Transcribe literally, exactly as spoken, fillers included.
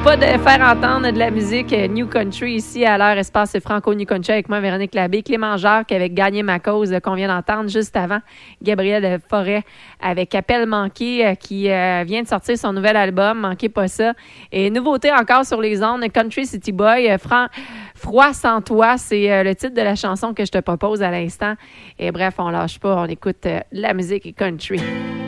pas de faire entendre de la musique New Country ici à l'heure Espace Franco New Country avec moi, Véronique Labbé. Clément Jacques avec Gagner ma cause qu'on vient d'entendre juste avant. Gabriel Forêt avec Appel manqué qui euh, vient de sortir son nouvel album. Manquez pas ça. Et nouveauté encore sur les ondes, Country City Boy. Fran- Froid sans toi, c'est euh, le titre de la chanson que je te propose à l'instant. Et bref, on lâche pas, on écoute euh, la musique country.